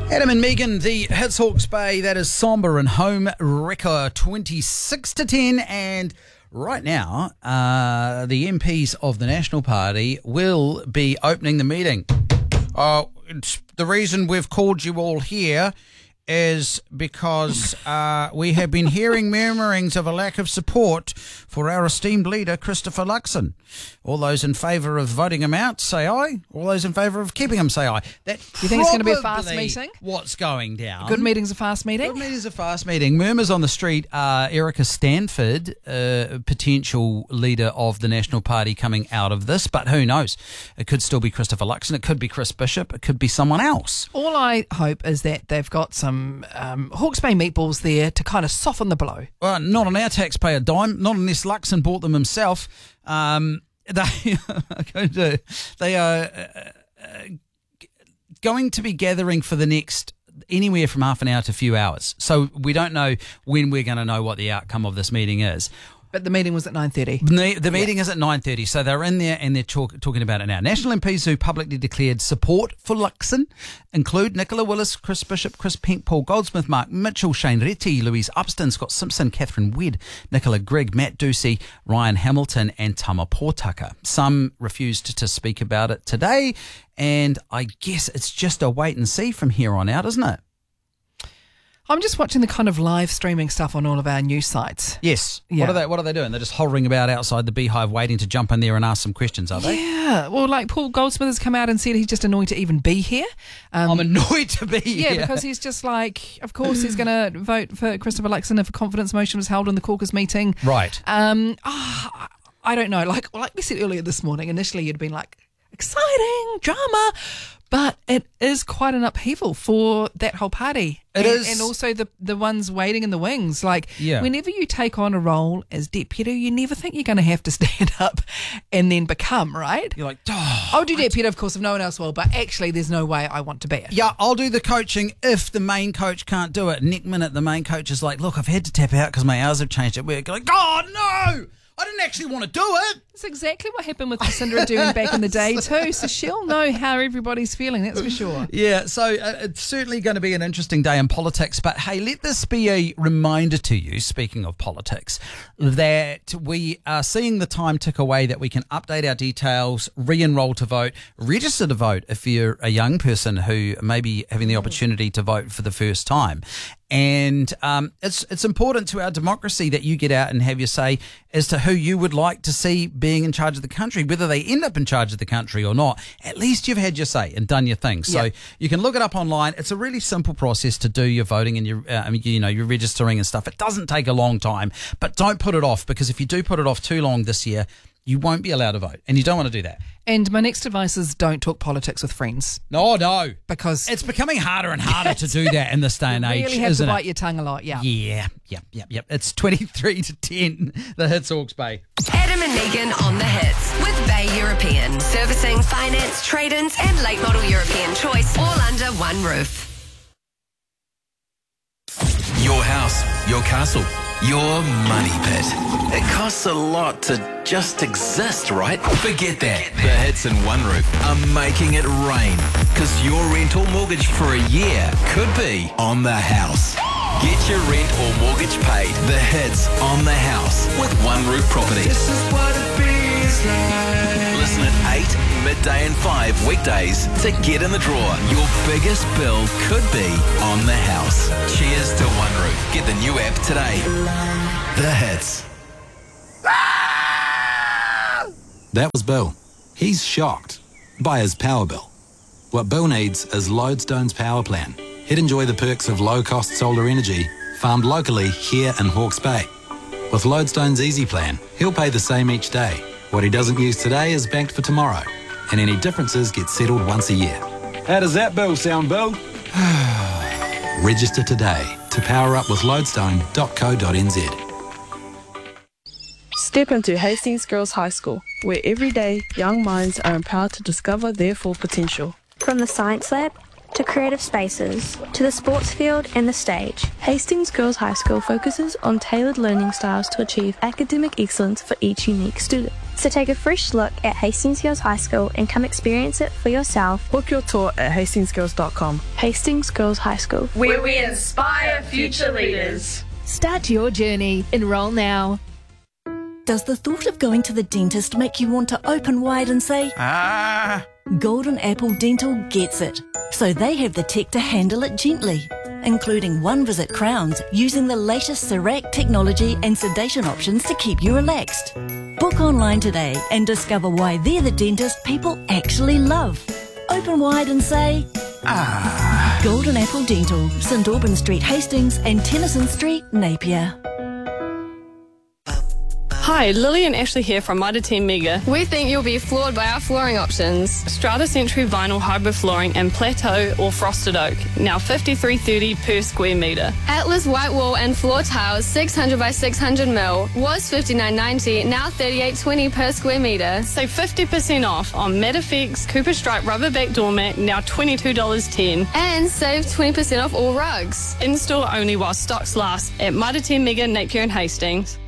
Adam and Megan, the Hits Hawke's Bay, that is sombre and home wrecker 26-10, and right now the MPs of the National Party will be opening the meeting. The reason we've called you all here is because we have been hearing murmurings of a lack of support for our esteemed leader, Christopher Luxon. All those in favour of voting him out, say aye. All those in favour of keeping him, say aye. Do you think it's going to be a fast meeting? What's going down? Good meeting's a fast meeting? Good meeting's a fast meeting. Murmurs on the street are Erica Stanford, potential leader of the National Party coming out of this, but who knows? It could still be Christopher Luxon. It could be Chris Bishop. It could be someone else. All I hope is that they've got some Hawke's Bay meatballs there to kind of soften the blow. Well, not on our taxpayer dime, not unless Luxon bought them himself. They are going to be gathering for the next anywhere from half an hour to a few hours. So we don't know when we're going to know what the outcome of this meeting is. But the meeting was at 9:30. The meeting is at 9:30, so they're in there and they're talking about it now. National MPs who publicly declared support for Luxon include Nicola Willis, Chris Bishop, Chris Pink, Paul Goldsmith, Mark Mitchell, Shane Reti, Louise Upston, Scott Simpson, Catherine Wedd, Nicola Grigg, Matt Ducey, Ryan Hamilton and Tama Pōtaka. Some refused to speak about it today, and I guess it's just a wait and see from here on out, isn't it? I'm just watching the kind of live streaming stuff on all of our news sites. Yes. Yeah. What are they doing? They're just hovering about outside the beehive waiting to jump in there and ask some questions, are they? Yeah. Well, like Paul Goldsmith has come out and said he's just annoyed to even be here. I'm annoyed to be here. Yeah, because he's just like, of course he's going to vote for Christopher Luxon if a confidence motion was held in the caucus meeting. Right. I don't know. Like we said earlier this morning, initially you'd been like, exciting, drama. But it is quite an upheaval for that whole party. It is. And also the ones waiting in the wings. Like, whenever you take on a role as deputy, you never think you're going to have to stand up and then become, right? You're like, I'll do deputy, of course, if no one else will, but actually there's no way I want to be it. Yeah, I'll do the coaching if the main coach can't do it. Next minute, the main coach is like, look, I've had to tap out because my hours have changed at work. You're like, oh, no! I didn't actually want to do it. That's exactly what happened with Jacinda Ardern back in the day too, so she'll know how everybody's feeling, that's for sure. Yeah, so it's certainly going to be an interesting day in politics, but hey, let this be a reminder to you, speaking of politics, that we are seeing the time tick away that we can update our details, re-enroll to vote, register to vote if you're a young person who may be having the opportunity to vote for the first time. And it's important to our democracy that you get out and have your say as to who you would like to see being in charge of the country, whether they end up in charge of the country or not. At least you've had your say and done your thing. So you can look it up online. It's a really simple process to do your voting and your registering and stuff. It doesn't take a long time, but don't put it off, because if you do put it off too long this year, you won't be allowed to vote, and you don't want to do that. And my next advice is don't talk politics with friends. No. Because it's becoming harder and harder to do that in this day and age, really have isn't to it? bite your tongue a lot, yeah. Yeah. It's 23-10, the Hits Hawke's Bay. Adam and Megan on the Hits with Bay European. Servicing, finance, trade-ins and late model European choice, all under one roof. Your house, your castle, your money pit. It costs a lot to just exist, right? Forget that. The Hits and One Roof are making it rain, because your rent or mortgage for a year could be on the house. Get your rent or mortgage paid. The Hits on the house with One Roof Property. This is what it feels like. Listen at 8, midday and 5 weekdays to get in the draw. Your biggest bill could be on the house. Cheers to One Roof. Get the new app today. The Hits. That was Bill. He's shocked by his power bill. What Bill needs is Lodestone's power plan. He'd enjoy the perks of low-cost solar energy farmed locally here in Hawke's Bay. With Lodestone's Easy Plan, he'll pay the same each day. What he doesn't use today is banked for tomorrow, and any differences get settled once a year. How does that bill sound, Bill? Register today to power up with lodestone.co.nz. Step into Hastings Girls High School, where every day young minds are empowered to discover their full potential. From the science lab to creative spaces to the sports field and the stage, Hastings Girls High School focuses on tailored learning styles to achieve academic excellence for each unique student. So take a fresh look at Hastings Girls High School and come experience it for yourself. Book your tour at hastingsgirls.com. Hastings Girls High School. Where we inspire future leaders. Start your journey. Enroll now. Does the thought of going to the dentist make you want to open wide and say, ah? Golden Apple Dental gets it. So they have the tech to handle it gently, including one-visit crowns using the latest CERAC technology and sedation options to keep you relaxed. Book online today and discover why they're the dentist people actually love. Open wide and say, ah. Golden Apple Dental, St Albans Street, Hastings and Tennyson Street, Napier. Hi, Lily and Ashley here from Mitre 10 Mega. We think you'll be floored by our flooring options. Strata Century vinyl hybrid flooring and plateau or frosted oak, now $53.30 per square metre. Atlas white wall and floor tiles, 600 by 600 mil, was $59.90, now $38.20 per square metre. Save 50% off on Matafix Cooper Stripe rubber back doormat, now $22.10. And save 20% off all rugs. In-store only while stocks last at Mitre 10 Mega, Napier and Hastings.